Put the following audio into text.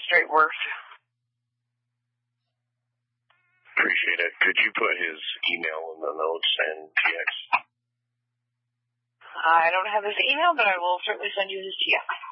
straight worth. Appreciate it. Could you put his email in the notes and TX? I don't have his email, but I will certainly send you his TX.